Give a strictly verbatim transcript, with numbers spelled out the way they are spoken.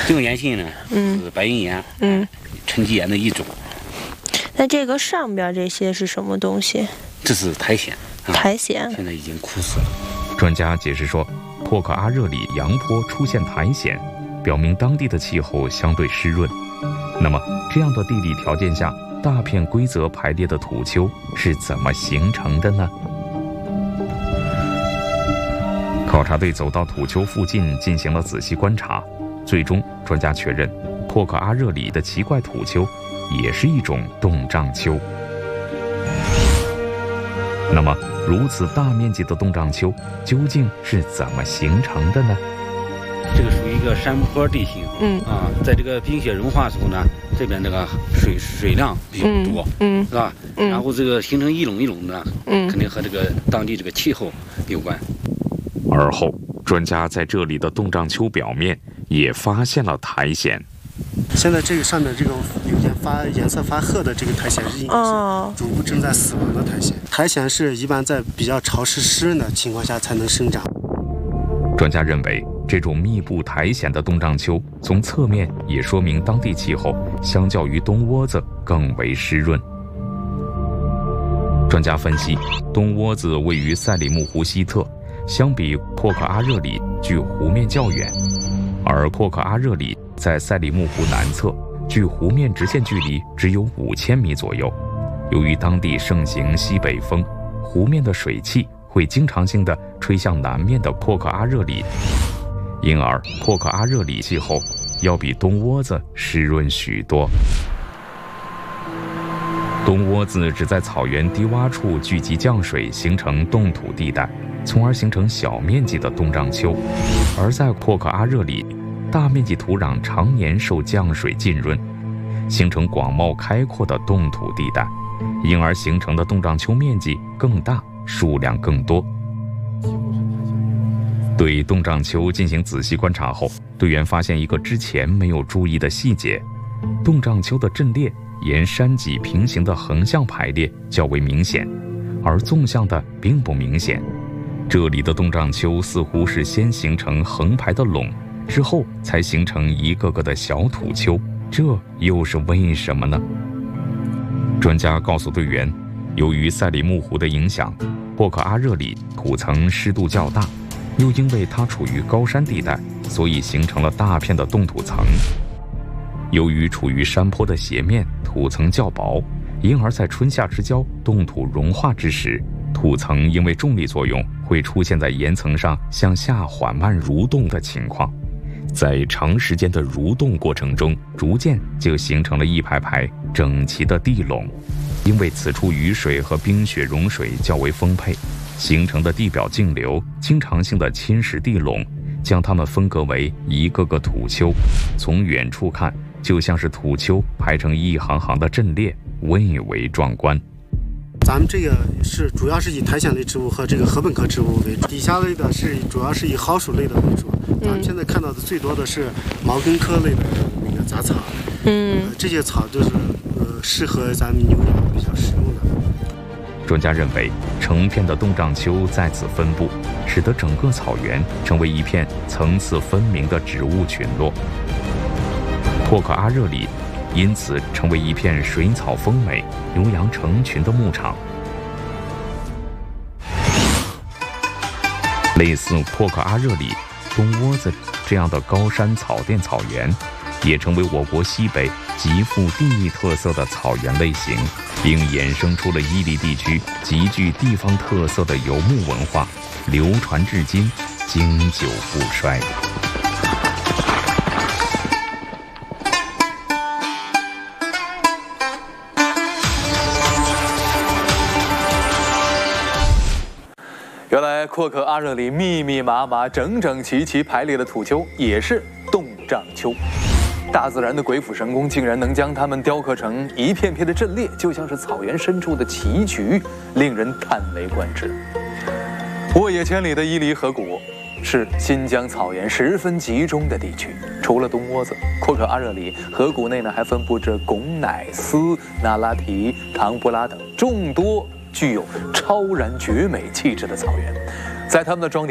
这种岩性呢， 嗯， 是白云岩， 嗯， 沉积岩的一种。 那这个上边这些是什么东西？ 这是苔藓，啊、 苔藓现在已经枯死了。 专家解释说，霍克阿热里阳坡出现苔藓，表明当地的气候相对湿润。那么，这样的地理条件下，大片规则排列的土丘是怎么形成的呢？考察队走到土丘附近进行了仔细观察，最终专家确认，霍克阿热里的奇怪土丘也是一种冻胀丘。那么，如此大面积的冻胀丘究竟是怎么形成的呢？ 这个属于一个山坡地形， 嗯啊，在这个冰雪融化时候呢，这边这个水水量比较多， 嗯， 是吧？ 嗯， 然后这个形成一垄一垄的， 嗯， 肯定和这个当地这个气候有关。 而后，专家在这里的冻胀丘表面也发现了苔藓。 现在这个上面这种有点发颜色发褐的这个苔藓是应该是逐步正在死亡的苔藓。苔藓是一般在比较潮湿湿润的情况下才能生长。 专家认为，这种密布苔藓的冻胀丘，从侧面也说明当地气候相较于东窝子更为湿润。专家分析，东窝子位于赛里木湖西侧，相比霍克阿热里距湖面较远，而霍克阿热里在赛里木湖南侧，距湖面直线距离只有五千米左右。由于当地盛行西北风，湖面的水汽会经常性地吹向南面的霍克阿热里，因而霍克阿热里气候要比东窝子湿润许多。东窝子只在草原低洼处聚集降水，形成冻土地带，从而形成小面积的冻胀丘；而在霍克阿热里，大面积土壤常年受降水浸润，形成广袤开阔的冻土地带，因而形成的冻胀丘面积更大，数量更多。对冻胀丘进行仔细观察后，队员发现一个之前没有注意的细节：冻胀丘的阵列沿山脊平行的横向排列较为明显，而纵向的并不明显。这里的冻胀丘似乎是先形成横排的垄，之后才形成一个个的小土丘，这又是为什么呢？专家告诉队员，由于赛里木湖的影响，霍克阿热里土层湿度较大，又因为它处于高山地带，所以形成了大片的冻土层。由于处于山坡的斜面，土层较薄，因而在春夏之交冻土融化之时，土层因为重力作用会出现在岩层上向下缓慢蠕动的情况。在长时间的蠕动过程中，逐渐就形成了一排排整齐的地垄。因为此处雨水和冰雪融水较为丰沛，形成的地表径流经常性的侵蚀地垄，将它们分割为一个个土丘。从远处看，就像是土丘排成一行行的阵列，蔚为壮观。 咱们这个是主要是以苔藓类植物和这个禾本科植物为主，底下类的是主要是以蒿属类的为主。咱们现在看到的最多的是毛茛科类的那个杂草，嗯、呃，这些草就是呃适合咱们牛羊比较食用的。 专家认为，成片的冻胀丘在此分布，使得整个草原成为一片层次分明的植物群落。霍克阿热里因此成为一片水草丰美、牛羊成群的牧场。类似霍克阿热里、东窝子这样的高山草甸草原，也成为我国西北极富地域特色的草原类型，并衍生出了伊犁地区极具地方特色的游牧文化，流传至今，经久不衰。 原来霍克阿热里密密麻麻、整整齐齐排列的土丘也是冻胀丘。大自然的鬼斧神工竟然能将它们雕刻成一片片的阵列，就像是草原深处的棋局，令人叹为观止。沃野千里的伊犁河谷是新疆草原十分集中的地区，除了东窝子、霍克阿热里，河谷内呢还分布着拱乃斯、那拉提、唐布拉等众多具有超然绝美气质的草原，在他们的庄点